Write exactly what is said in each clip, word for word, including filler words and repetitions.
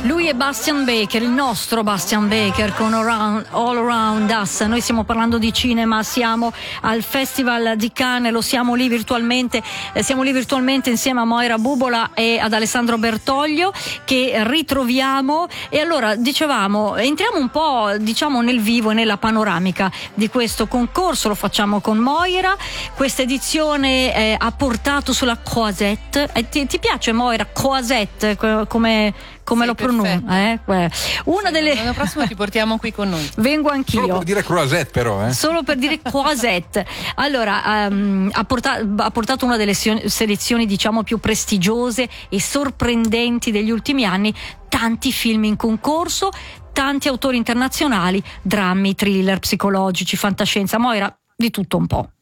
Lui è Bastian Baker, il nostro Bastian Baker con Around, All Around Us. Noi stiamo parlando di cinema, siamo al Festival di Cannes, lo siamo lì virtualmente, eh, siamo lì virtualmente insieme a Moira Bubola e ad Alessandro Bertoglio, che ritroviamo. E allora dicevamo, entriamo un po', diciamo, nel vivo e nella panoramica di questo concorso. Lo facciamo con Moira. Questa edizione eh, ha portato sulla Croisette. Eh, ti, ti piace, Moira, Croisette, come come sì, lo pronuncia? Eh? Una sì, delle... l'anno prossimo ti portiamo qui con noi. Vengo anch'io. Solo per dire Croisette, però. Eh? Solo per dire Croisette. Allora, um, ha, portato, ha portato una delle selezioni, diciamo, più prestigiose e sorprendenti degli ultimi anni. Tanti film in concorso, tanti autori internazionali, drammi, thriller, psicologici, fantascienza. Moira, di tutto un po'.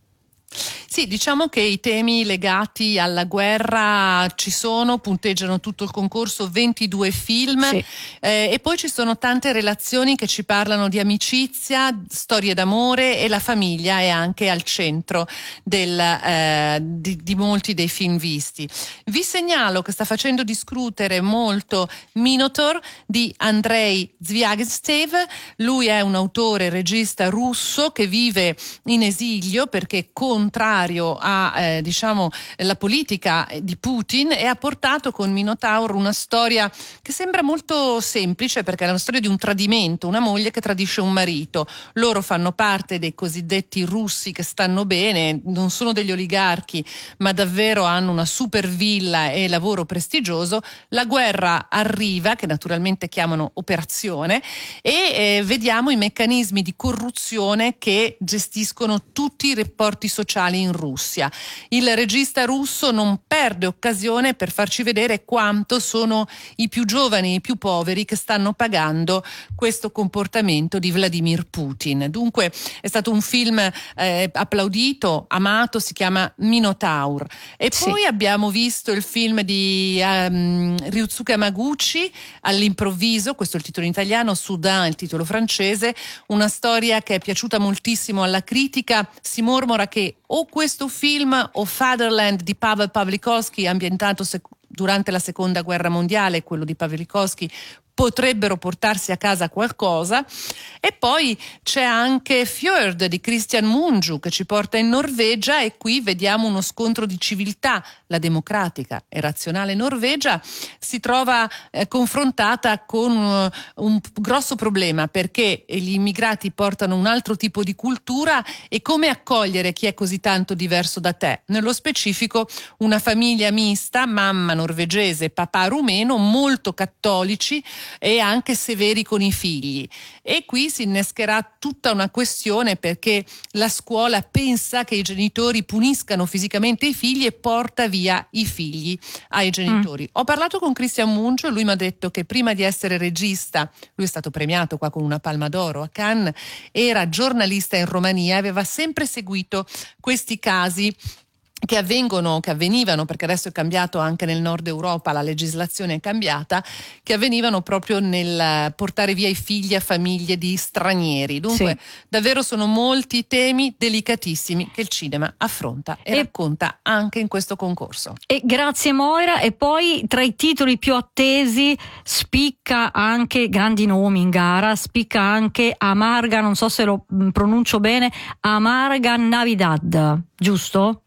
Sì, diciamo che i temi legati alla guerra ci sono, punteggiano tutto il concorso, ventidue film, sì. eh, e poi ci sono tante relazioni che ci parlano di amicizia, storie d'amore, e la famiglia è anche al centro del, eh, di, di molti dei film visti. Vi segnalo che sta facendo discutere molto Minotaur di Andrei Zvyagintsev. Lui è un autore e regista russo che vive in esilio perché contrario a eh, diciamo la politica di Putin, e ha portato con Minotaur una storia che sembra molto semplice, perché è una storia di un tradimento, una moglie che tradisce un marito. Loro fanno parte dei cosiddetti russi che stanno bene, non sono degli oligarchi, ma davvero hanno una super villa e lavoro prestigioso. La guerra arriva, che naturalmente chiamano operazione, e eh, vediamo i meccanismi di corruzione che gestiscono tutti i rapporti sociali in Russia. Il regista russo non perde occasione per farci vedere quanto sono i più giovani, i più poveri, che stanno pagando questo comportamento di Vladimir Putin. Dunque è stato un film eh, applaudito, amato, si chiama Minotaur. E sì. Poi abbiamo visto il film di um, Ryusuke Hamaguchi, All'improvviso, questo è il titolo in italiano, Soudain il titolo francese, una storia che è piaciuta moltissimo alla critica. Si mormora che o questo film o Fatherland di Pavel Pawlikowski, ambientato sec- durante la seconda guerra mondiale, quello di Pawlikowski, potrebbero portarsi a casa qualcosa. E poi c'è anche Fjord di Christian Mungiu, che ci porta in Norvegia, e qui vediamo uno scontro di civiltà. La democratica e razionale Norvegia si trova eh, confrontata con uh, un grosso problema, perché gli immigrati portano un altro tipo di cultura, e come accogliere chi è così tanto diverso da te. Nello specifico una famiglia mista, mamma norvegese, papà rumeno, molto cattolici e anche severi con i figli. E qui si innescherà tutta una questione, perché la scuola pensa che i genitori puniscano fisicamente i figli e porta via i figli ai genitori. Mm. Ho parlato con Christian Mungiu, lui mi ha detto che prima di essere regista, lui è stato premiato qua con una Palma d'Oro a Cannes, era giornalista in Romania, aveva sempre seguito questi casi che avvengono, che avvenivano, perché adesso è cambiato anche nel nord Europa, la legislazione è cambiata, che avvenivano proprio nel portare via i figli a famiglie di stranieri. Dunque sì. davvero sono molti temi delicatissimi che il cinema affronta e, e racconta anche in questo concorso. E grazie Moira. E poi tra i titoli più attesi spicca anche, grandi nomi in gara, spicca anche Amarga, non so se lo pronuncio bene, Amarga Navidad, giusto?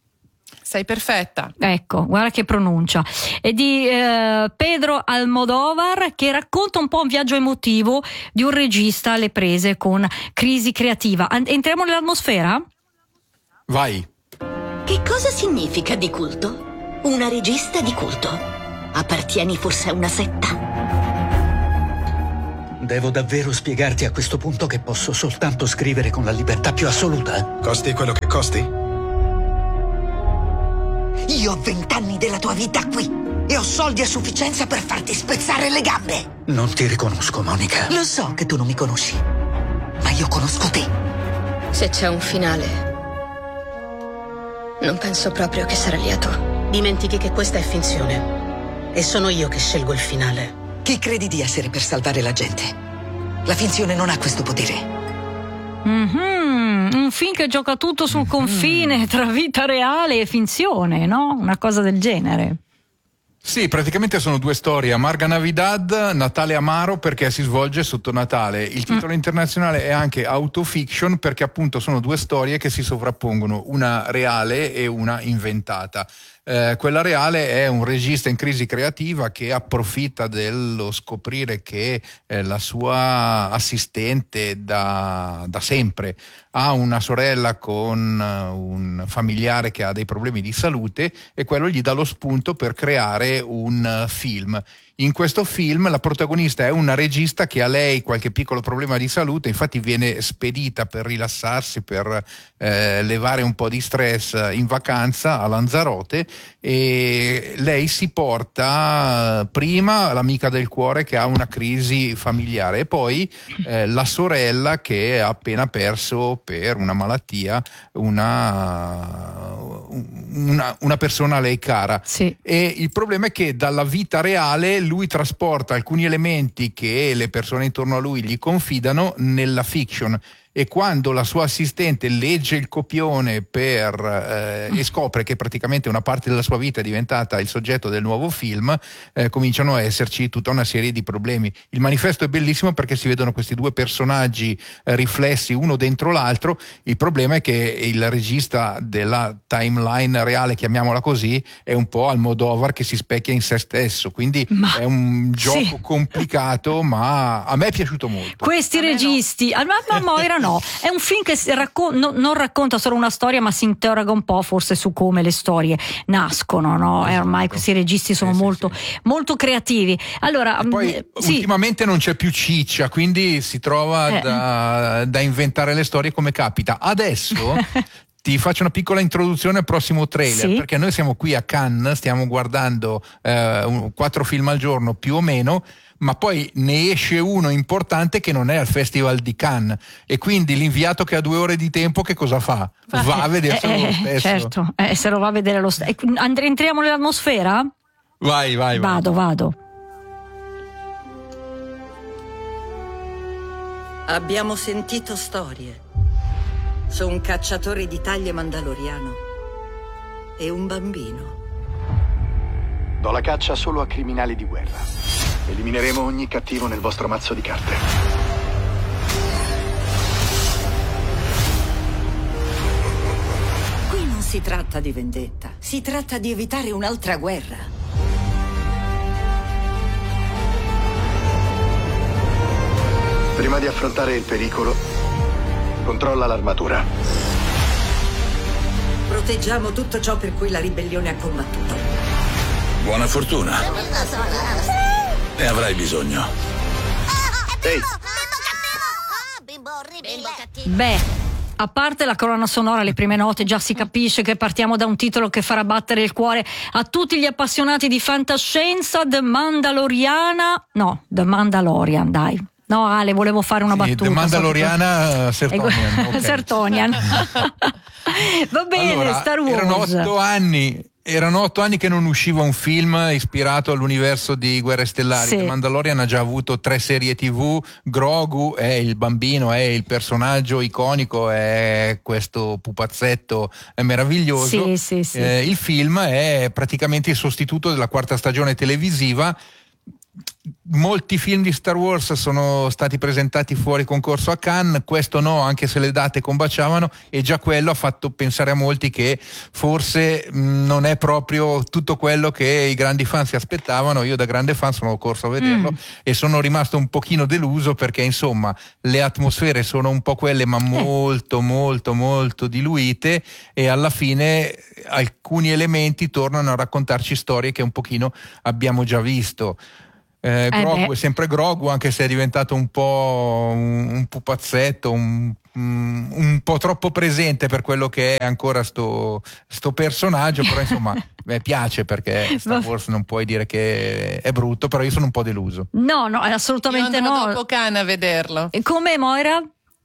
Sei perfetta. Ecco, guarda che pronuncia. È di eh, Pedro Almodóvar, che racconta un po' un viaggio emotivo di un regista alle prese con crisi creativa. Entriamo nell'atmosfera? Vai. Che cosa significa di culto? Una regista di culto. Appartieni forse a una setta? Devo davvero spiegarti a questo punto che posso soltanto scrivere con la libertà più assoluta? Costi quello che costi? Io ho vent'anni della tua vita qui e ho soldi a sufficienza per farti spezzare le gambe. Non ti riconosco, Monica. Lo so che tu non mi conosci, ma io conosco te. Se c'è un finale, non penso proprio che sarà lieto. Dimentichi che questa è finzione e sono io che scelgo il finale. Chi credi di essere per salvare la gente? La finzione non ha questo potere. Mm-hmm. Un film che gioca tutto sul confine tra vita reale e finzione, no? Una cosa del genere. Sì, praticamente sono due storie, Amarga Navidad, Natale Amaro, perché si svolge sotto Natale. Il titolo mm. internazionale è anche Autofiction, perché appunto sono due storie che si sovrappongono, una reale e una inventata. Eh, quella reale è un regista in crisi creativa che approfitta dello scoprire che eh, la sua assistente da, da sempre ha una sorella con uh, un familiare che ha dei problemi di salute, e quello gli dà lo spunto per creare un uh, film. In questo film la protagonista è una regista che ha lei qualche piccolo problema di salute, infatti viene spedita per rilassarsi, per eh, levare un po' di stress in vacanza a Lanzarote, e lei si porta prima l'amica del cuore che ha una crisi familiare e poi eh, la sorella che ha appena perso per una malattia una, una, una persona a lei cara. Sì. E il problema è che dalla vita reale lui trasporta alcuni elementi che le persone intorno a lui gli confidano nella fiction, e quando la sua assistente legge il copione per eh, e scopre che praticamente una parte della sua vita è diventata il soggetto del nuovo film, eh, cominciano a esserci tutta una serie di problemi. Il manifesto è bellissimo perché si vedono questi due personaggi eh, riflessi uno dentro l'altro. Il problema è che il regista della timeline reale, chiamiamola così, è un po' Almodovar che si specchia in se stesso, quindi ma, è un gioco sì. complicato, ma a me è piaciuto molto. Questi registi, no. ma, ma Moira no, è un film che raccon- no, non racconta solo una storia, ma si interroga un po' forse su come le storie nascono, no? E ormai questi registi sono sì, molto, sì, sì. molto creativi. Allora, e poi mh, sì. ultimamente non c'è più ciccia, quindi si trova eh. da, da inventare le storie come capita. Adesso ti faccio una piccola introduzione al prossimo trailer, sì. perché noi siamo qui a Cannes, stiamo guardando eh, un, quattro film al giorno più o meno, ma poi ne esce uno importante che non è al Festival di Cannes, e quindi l'inviato che ha due ore di tempo che cosa fa? Va, va a vederselo eh, lo stesso. Certo, eh, se lo va a vedere lo stesso. Andre, entriamo nell'atmosfera? Vai, vai, vai. Vado, vado. Abbiamo sentito storie su un cacciatore di taglie mandaloriano e un bambino. Do la caccia solo a criminali di guerra. Elimineremo ogni cattivo nel vostro mazzo di carte. Qui non si tratta di vendetta, si tratta di evitare un'altra guerra. Prima di affrontare il pericolo, controlla l'armatura. Proteggiamo tutto ciò per cui la ribellione ha combattuto. Buona fortuna. Ne avrai bisogno. Ehi. Beh, a parte la colonna sonora, le prime note, già si capisce che partiamo da un titolo che farà battere il cuore a tutti gli appassionati di fantascienza. The Mandaloriana, no, The Mandalorian, dai. No, Ale, volevo fare una sì, battuta. The Mandaloriana so che... Sertonian. Okay. Sertonian. Va bene, allora, Star Wars. Erano otto anni. Erano otto anni che non usciva un film ispirato all'universo di Guerre Stellari. Sì. The Mandalorian ha già avuto tre serie tivù. Grogu è il bambino, è il personaggio iconico, è questo pupazzetto è meraviglioso. Sì, sì, sì. Eh, il film è praticamente il sostituto della quarta stagione televisiva. Molti film di Star Wars sono stati presentati fuori concorso a Cannes, questo no, anche se le date combaciavano, e già quello ha fatto pensare a molti che forse mh, non è proprio tutto quello che i grandi fan si aspettavano. Io da grande fan sono corso a vederlo mm. e sono rimasto un pochino deluso, perché insomma le atmosfere sono un po' quelle, ma molto molto molto diluite, e alla fine alcuni elementi tornano a raccontarci storie che un pochino abbiamo già visto. Eh, Grogu eh è sempre Grogu, anche se è diventato un po' un, un pupazzetto, un, un, un po' troppo presente per quello che è ancora sto, sto personaggio, però insomma mi piace, perché Star Wars non puoi dire che è brutto, però io sono un po' deluso. No, no, assolutamente io no. Dopo Cannes a vederlo. E come, Moira?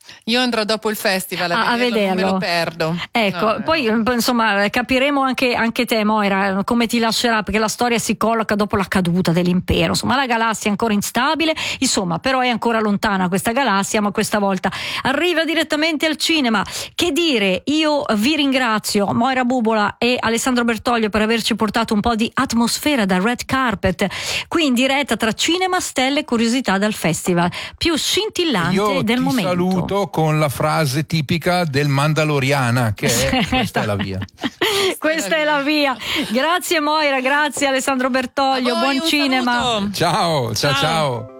Io andrò dopo il festival a, a, vederlo, a vederlo. Non me lo perdo. Ecco, no, poi insomma capiremo anche, anche te, Moira, come ti lascerà, perché la storia si colloca dopo la caduta dell'impero. Insomma, la galassia è ancora instabile, insomma, però è ancora lontana questa galassia, ma questa volta arriva direttamente al cinema. Che dire, io vi ringrazio, Moira Bubola e Alessandro Bertoglio, per averci portato un po' di atmosfera da red carpet, qui in diretta tra cinema, stelle e curiosità dal festival più scintillante io del ti momento. Saluto con la frase tipica del Mandaloriana, che è questa è la via. Questa è la via. Grazie Moira, grazie Alessandro Bertoglio, voi, buon cinema. Saluto. Ciao, ciao, ciao. ciao.